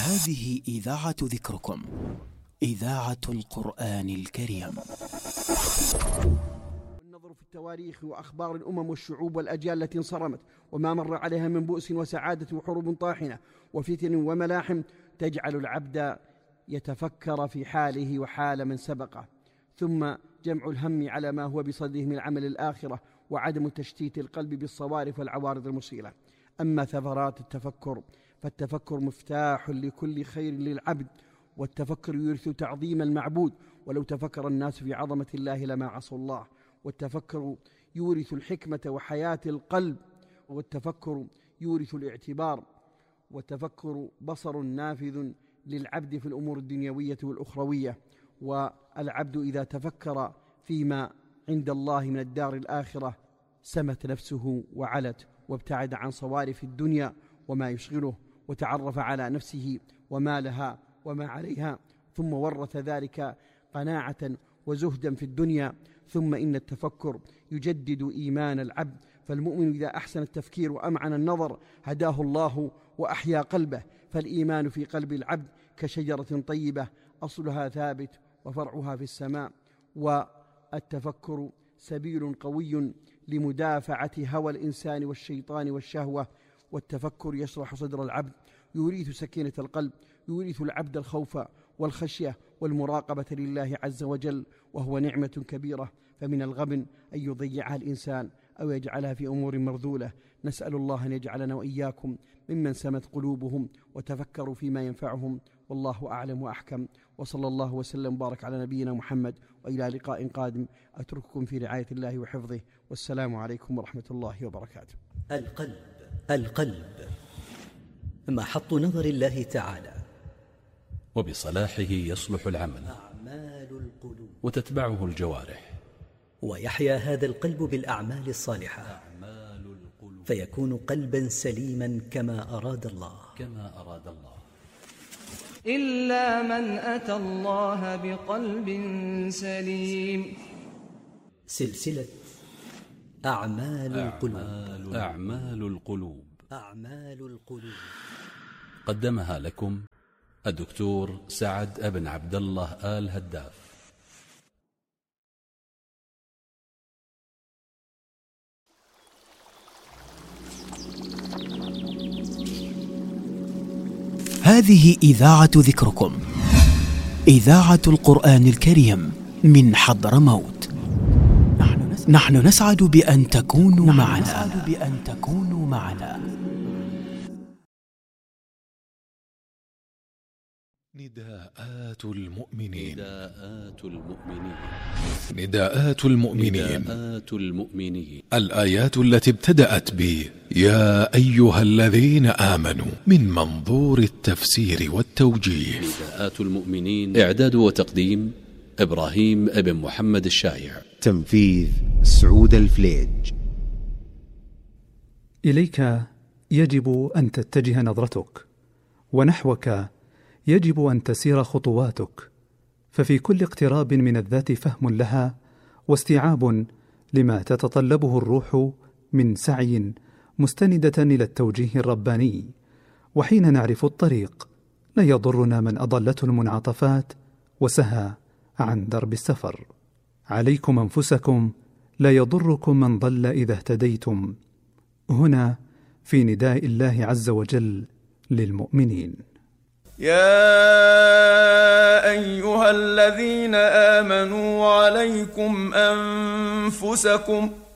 هذه إذاعة ذكركم، إذاعة القرآن الكريم. النظر في التواريخ وأخبار الأمم والشعوب والأجيال التي انصرمت وما مر عليها من بؤس وسعادة وحروب طاحنة وفتن وملاحم تجعل العبد يتفكر في حاله وحال من سبقه، ثم جمع الهم على ما هو بصدده من عمل الآخرة وعدم تشتيت القلب بالصوارف والعوارض المصيلة. أما ثمرات التفكر فالتفكر مفتاح لكل خير للعبد، والتفكر يورث تعظيم المعبود، ولو تفكر الناس في عظمة الله لما عصوا الله. والتفكر يورث الحكمة وحياة القلب، والتفكر يورث الاعتبار، والتفكر بصر نافذ للعبد في الأمور الدنيوية والأخروية. والعبد إذا تفكر فيما عند الله من الدار الآخرة سمت نفسه وعلت، وابتعد عن صوارف الدنيا وما يشغله، وتعرف على نفسه وما لها وما عليها، ثم ورث ذلك قناعة وزهدا في الدنيا. ثم إن التفكر يجدد إيمان العبد، فالمؤمن إذا أحسن التفكير وأمعن النظر هداه الله وأحيا قلبه. فالإيمان في قلب العبد كشجرة طيبة أصلها ثابت وفرعها في السماء. والتفكر سبيل قوي لمدافعة هوى الإنسان والشيطان والشهوة. والتفكر يشرح صدر العبد، يورث سكينة القلب، يورث العبد الخوف والخشية والمراقبة لله عز وجل، وهو نعمة كبيرة، فمن الغبن أن يضيعها الإنسان أو يجعلها في أمور مرذولة. نسأل الله أن يجعلنا وإياكم ممن سمت قلوبهم وتفكروا فيما ينفعهم، والله أعلم وأحكم. وصلى الله وسلم وبارك على نبينا محمد، وإلى لقاء قادم أترككم في رعاية الله وحفظه، والسلام عليكم ورحمة الله وبركاته. القلب محط نظر الله تعالى، وبصلاحه يصلح العمل وتتبعه الجوارح، ويحيا هذا القلب بالأعمال الصالحة فيكون قلبا سليما كما أراد الله. إلا من أتى الله بقلب سليم. سلسلة أعمال القلوب قدمها لكم الدكتور سعد بن عبد الله آل هداف. هذه إذاعة ذكركم، إذاعة القرآن الكريم من حضرموت. نحن نسعد بأن تكونوا معنا. نداءات المؤمنين. الآيات التي ابتدأت ب يا أيها الذين آمنوا من منظور التفسير والتوجيه. نداءات المؤمنين، إعداد وتقديم إبراهيم بن محمد الشايع، تنفيذ سعود الفليج. إليك يجب أن تتجه نظرتك، ونحوك يجب أن تسير خطواتك، ففي كل اقتراب من الذات فهم لها واستيعاب لما تتطلبه الروح من سعي مستندة إلى التوجيه الرباني. وحين نعرف الطريق لا يضرنا من أضلته المنعطفات وسهى عن درب السفر. عليكم أنفسكم، لا يضركم من ضل إذا اهتديتم. هنا في نداء الله عز وجل للمؤمنين. يا أيها الذين آمنوا عليكم أنفسكم